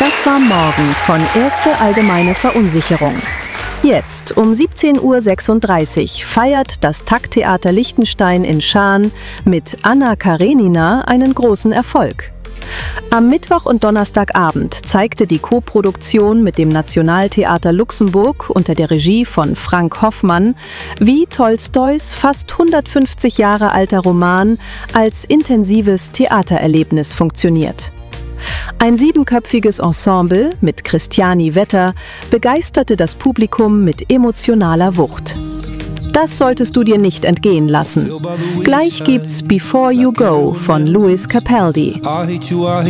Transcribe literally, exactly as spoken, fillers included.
Das war morgen von Erste Allgemeine Verunsicherung. Jetzt um siebzehn Uhr sechsunddreißig feiert das Takttheater Liechtenstein in Schaan mit Anna Karenina einen großen Erfolg. Am Mittwoch und Donnerstagabend zeigte die Koproduktion mit dem Nationaltheater Luxemburg unter der Regie von Frank Hoffmann, wie Tolstois fast hundertfünfzig Jahre alter Roman als intensives Theatererlebnis funktioniert. Ein siebenköpfiges Ensemble mit Christiani Wetter begeisterte das Publikum mit emotionaler Wucht. Das solltest du dir nicht entgehen lassen. Gleich gibt's Before You Go von Lewis Capaldi.